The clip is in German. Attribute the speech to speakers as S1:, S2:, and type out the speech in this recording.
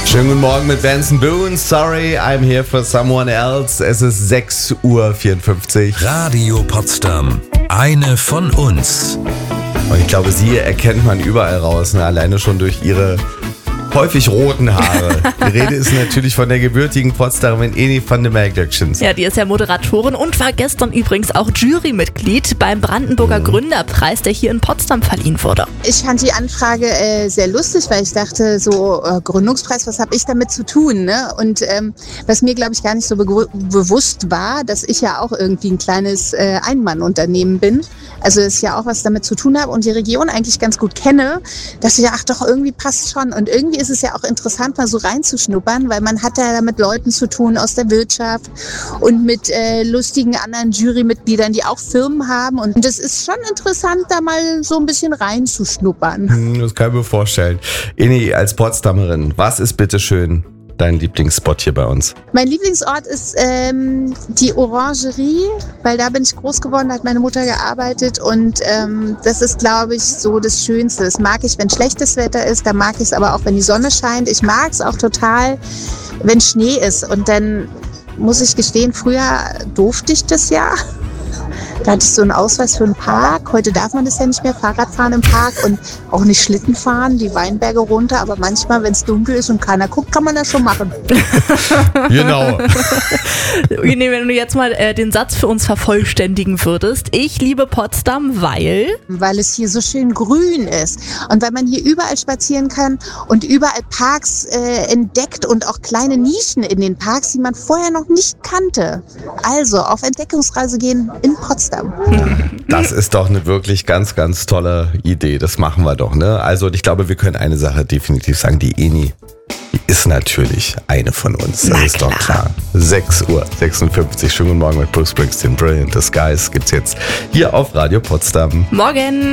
S1: Schönen guten Morgen mit Benson Boone. Sorry, I'm here for someone else. Es ist 6:54 Uhr.
S2: Radio Potsdam. Eine von uns.
S1: Und ich glaube, sie erkennt man überall raus, ne? Alleine schon durch ihre häufig roten Haare. Die Rede ist natürlich von der gebürtigen Potsdamerin Eni van de Maiglöckchens.
S3: Ja, die ist ja Moderatorin und war gestern übrigens auch Jurymitglied beim Brandenburger Gründerpreis, der hier in Potsdam verliehen wurde.
S4: Ich fand die Anfrage sehr lustig, weil ich dachte, so Gründungspreis, was habe ich damit zu tun? Ne? Und was mir, glaube ich, gar nicht so bewusst war, dass ich ja auch irgendwie ein kleines Einmannunternehmen bin. Also es ja auch was damit zu tun habe und die Region eigentlich ganz gut kenne, dass ich ach doch, irgendwie passt schon. Und irgendwie ist es ja auch interessant, mal so reinzuschnuppern, weil man hat ja mit Leuten zu tun aus der Wirtschaft und mit lustigen anderen Jurymitgliedern, die auch Firmen haben. Und das ist schon interessant, da mal so ein bisschen reinzuschnuppern.
S1: Das kann ich mir vorstellen. Eni, als Potsdamerin, was ist bitte schön dein Lieblingsspot hier bei uns?
S4: Mein Lieblingsort ist die Orangerie, weil da bin ich groß geworden, da hat meine Mutter gearbeitet und das ist, glaube ich, so das Schönste. Das mag ich, wenn schlechtes Wetter ist, da mag ich es aber auch, wenn die Sonne scheint. Ich mag es auch total, wenn Schnee ist und dann muss ich gestehen, früher durfte ich das ja. Da hatte ich so einen Ausweis für einen Park. Heute darf man das ja nicht mehr, Fahrrad fahren im Park und auch nicht Schlitten fahren, die Weinberge runter. Aber manchmal, wenn es dunkel ist und keiner guckt, kann man das schon machen.
S1: Genau.
S3: Wenn du jetzt mal den Satz für uns vervollständigen würdest. Ich liebe Potsdam, weil...
S4: Weil es hier so schön grün ist und weil man hier überall spazieren kann und überall Parks entdeckt und auch kleine Nischen in den Parks, die man vorher noch nicht kannte. Also auf Entdeckungsreise gehen in Potsdam.
S1: Das ist doch eine wirklich ganz, ganz tolle Idee. Das machen wir doch, ne? Also ich glaube, wir können eine Sache definitiv sagen. Die Eni, die ist natürlich eine von uns. Das ist doch klar. 6:56 Uhr. Schönen guten Morgen mit Bruce Springsteen. Brilliant Disguise gibt's jetzt hier auf Radio Potsdam.
S3: Morgen!